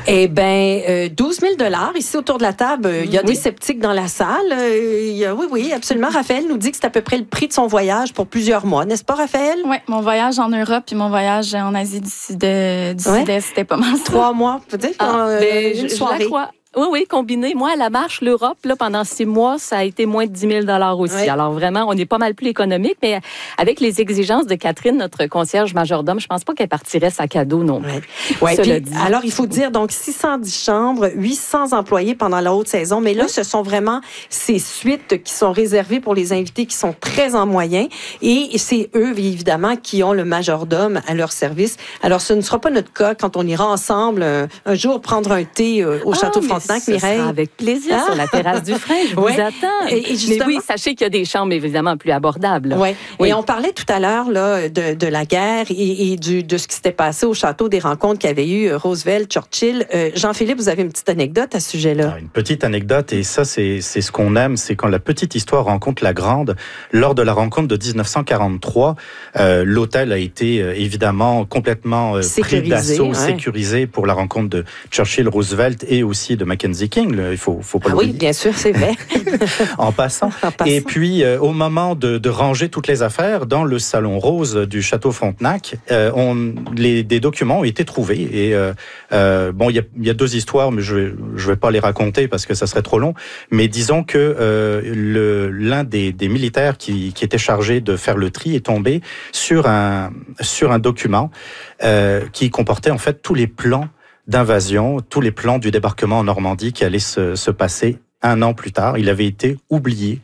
Eh bien, 12 000 $ ici autour de la table. Il y a des sceptiques dans la salle. Oui, absolument. Raphaël nous dit que c'est à peu près le prix de son voyage pour plusieurs mois. N'est-ce pas, Raphaël? Oui, mon voyage en Europe puis mon voyage en Asie du Sud-Est, c'était pas mal ça. 3 mois, peut-être? Je la crois. Oui, combiné. Moi, à la marche, l'Europe, là, pendant 6 mois, ça a été moins de 10 000 $ aussi. Oui. Alors, vraiment, on est pas mal plus économique, mais avec les exigences de Catherine, notre concierge majordome, je pense pas qu'elle partirait sac à dos non plus. Ouais. Alors, il faut dire, donc, 610 chambres, 800 employés pendant la haute saison, mais là, ce sont vraiment ces suites qui sont réservées pour les invités qui sont très en moyen, et c'est eux, évidemment, qui ont le majordome à leur service. Alors, ce ne sera pas notre cas quand on ira ensemble un jour prendre un thé au Château Frontenac. Ce sera avec plaisir sur la terrasse du Frein. Je vous attends. Mais oui, sachez qu'il y a des chambres évidemment plus abordables. Oui. Et on parlait tout à l'heure là, de la guerre et de ce qui s'était passé au château, des rencontres qu'il y avait eu Roosevelt, Churchill. Jean-Philippe, vous avez une petite anecdote à ce sujet-là? Une petite anecdote, et ça, c'est ce qu'on aime, c'est quand la petite histoire rencontre la grande. Lors de la rencontre de 1943, l'hôtel a été évidemment complètement pris d'assaut, sécurisé pour la rencontre de Churchill-Roosevelt et aussi de Mackenzie King, il faut pas l'oublier. Oui, bien sûr, c'est vrai. En passant. Et puis, au moment de ranger toutes les affaires dans le salon rose du Château Frontenac, des documents ont été trouvés. Et il y a 2 histoires, mais je vais pas les raconter parce que ça serait trop long. Mais disons que l'un des militaires qui était chargé de faire le tri est tombé sur un document qui comportait en fait tous les plans d'invasion, tous les plans du débarquement en Normandie qui allait se passer 1 an plus tard. Il avait été oublié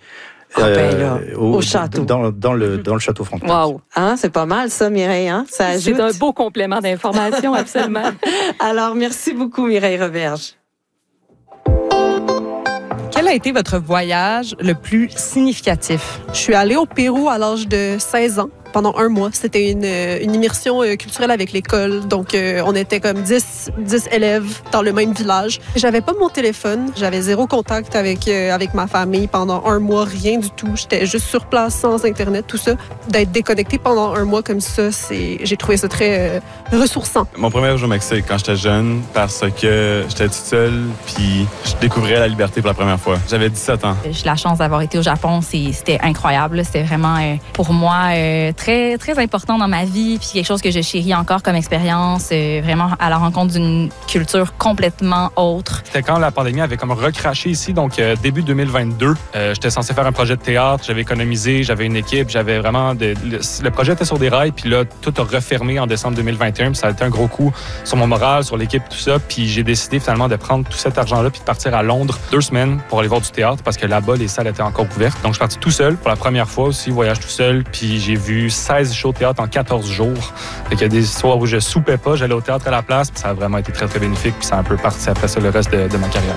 au château. Dans le Château Frontenac. Wow. C'est pas mal ça, Mireille. Ça ajoute. C'est un beau complément d'information, absolument. Alors, merci beaucoup, Mireille Roberge. Quel a été votre voyage le plus significatif? Je suis allée au Pérou à l'âge de 16 ans. Pendant 1 mois. C'était une immersion culturelle avec l'école. Donc, on était comme 10 élèves dans le même village. J'avais pas mon téléphone. J'avais 0 contact avec ma famille pendant 1 mois. Rien du tout. J'étais juste sur place sans Internet, tout ça. D'être déconnecté pendant 1 mois comme ça, j'ai trouvé ça très ressourçant. Mon premier jour au Mexique, quand j'étais jeune, parce que j'étais toute seule, puis je découvrais la liberté pour la première fois. J'avais 17 ans. J'ai la chance d'avoir été au Japon. C'était incroyable. C'était vraiment, pour moi, très, très important dans ma vie, puis quelque chose que je chéris encore comme expérience, vraiment à la rencontre d'une culture complètement autre. C'était quand la pandémie avait comme recraché ici, donc début 2022. J'étais censé faire un projet de théâtre, j'avais économisé, j'avais une équipe, j'avais vraiment... Le projet était sur des rails, puis là, tout a refermé en décembre 2021, puis ça a été un gros coup sur mon moral, sur l'équipe, tout ça, puis j'ai décidé finalement de prendre tout cet argent-là, puis de partir à Londres 2 semaines pour aller voir du théâtre, parce que là-bas, les salles étaient encore ouvertes. Donc, je suis parti tout seul pour la première fois aussi, voyage tout seul, puis j'ai vu 16 shows de théâtre en 14 jours. Fait qu'il y a des soirs où je soupais pas, j'allais au théâtre à la place, puis ça a vraiment été très, très bénéfique, puis ça a un peu parti après ça le reste de ma carrière.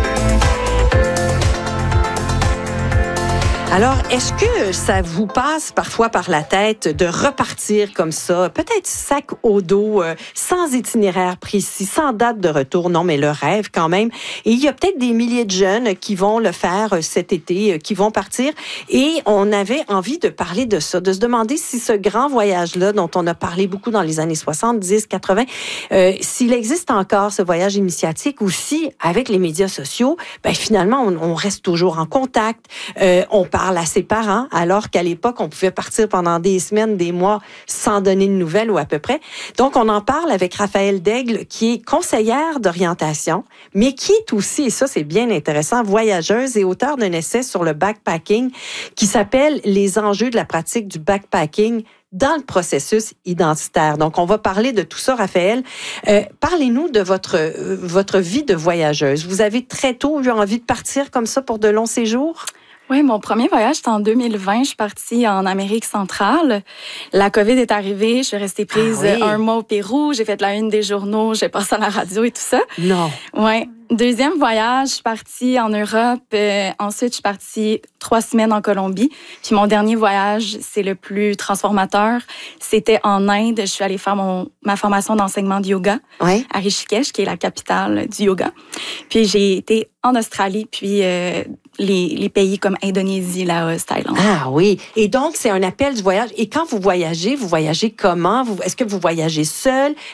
Alors, est-ce que ça vous passe parfois par la tête de repartir comme ça, peut-être sac au dos, sans itinéraire précis, sans date de retour? Non, mais le rêve quand même. Et il y a peut-être des milliers de jeunes qui vont le faire cet été, qui vont partir. Et on avait envie de parler de ça, de se demander si ce grand voyage-là, dont on a parlé beaucoup dans les années 70, 80, s'il existe encore ce voyage initiatique, ou si, avec les médias sociaux, finalement, on reste toujours en contact, on parle à ses parents, alors qu'à l'époque, on pouvait partir pendant des semaines, des mois, sans donner de nouvelles ou à peu près. Donc, on en parle avec Raphaël Daigle, qui est conseillère d'orientation, mais qui est aussi, et ça c'est bien intéressant, voyageuse et auteure d'un essai sur le backpacking qui s'appelle « Les enjeux de la pratique du backpacking » dans le processus identitaire. Donc, on va parler de tout ça, Raphaël. Parlez-nous de votre vie de voyageuse. Vous avez très tôt eu envie de partir comme ça pour de longs séjours? Oui, mon premier voyage, c'était en 2020. Je suis partie en Amérique centrale. La COVID est arrivée. Je suis restée prise 1 mois au Pérou. J'ai fait la une des journaux. J'ai passé à la radio et tout ça. Non. Oui. Deuxième voyage, je suis partie en Europe. Ensuite, je suis partie 3 semaines en Colombie. Puis mon dernier voyage, c'est le plus transformateur. C'était en Inde. Je suis allée faire ma formation d'enseignement de yoga à Rishikesh, qui est la capitale du yoga. Puis j'ai été en Australie, puis les pays comme Indonésie, Laos, Thaïlande. Ah oui. Et donc, c'est un appel du voyage. Et quand vous voyagez comment? Est-ce que vous voyagez seul?